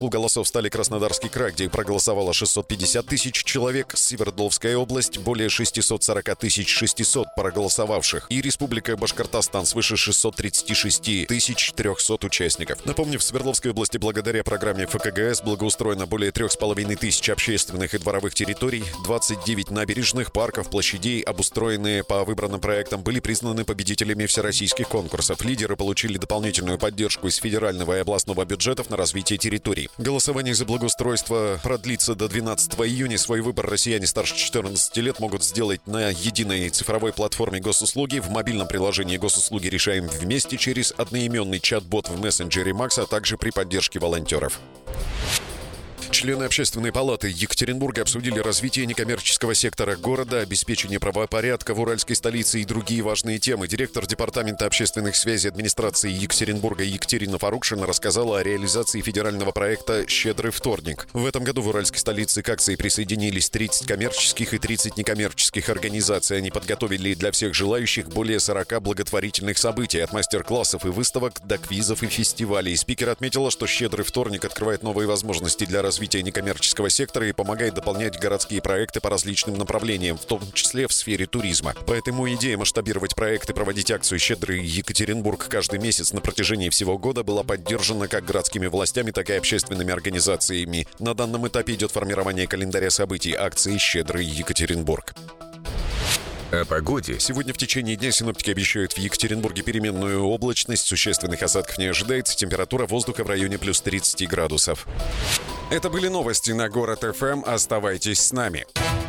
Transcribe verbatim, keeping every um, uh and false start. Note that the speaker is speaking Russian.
У голосов стали Краснодарский край, где проголосовало шестьсот пятьдесят тысяч человек, Свердловская область — более шестьсот сорок тысяч шестьсот проголосовавших, и Республика Башкортостан свыше шестьсот тридцать шесть тысяч триста участников. Напомню, в Свердловской области благодаря программе эф ка гэ эс благоустроено более трех с половиной тысяч общественных и дворовых территорий, двадцать девять набережных, парков, площадей, обустроенные по выбранным проектам, были признаны победителями всероссийских конкурсов. Лидеры получили дополнительную поддержку из федерального и областного бюджетов на развитие территорий. Голосование за благоустройство продлится до двенадцатого июня. Свой выбор россияне старше четырнадцати лет могут сделать на единой цифровой платформе госуслуги, в мобильном приложении «Госуслуги решаем вместе» через одноименный чат-бот в мессенджере Макс, а также при поддержке волонтеров. Члены Общественной палаты Екатеринбурга обсудили развитие некоммерческого сектора города, обеспечение правопорядка в уральской столице и другие важные темы. Директор Департамента общественных связей администрации Екатеринбурга Екатерина Фарукшина рассказала о реализации федерального проекта «Щедрый вторник». В этом году в уральской столице к акции присоединились тридцать коммерческих и тридцать некоммерческих организаций. Они подготовили для всех желающих более сорока благотворительных событий, от мастер-классов и выставок до квизов и фестивалей. Спикер отметила, что «Щедрый вторник» открывает новые возможности для развития некоммерческого сектора и помогает дополнять городские проекты по различным направлениям, в том числе в сфере туризма. Поэтому идея масштабировать проекты, проводить акцию «Щедрый Екатеринбург» каждый месяц на протяжении всего года была поддержана как городскими властями, так и общественными организациями. На данном этапе идет формирование календаря событий акции «Щедрый Екатеринбург». О погоде. Сегодня в течение дня синоптики обещают в Екатеринбурге переменную облачность, существенных осадков не ожидается, температура воздуха в районе плюс тридцать градусов. Это были новости на Город эф эм. Оставайтесь с нами.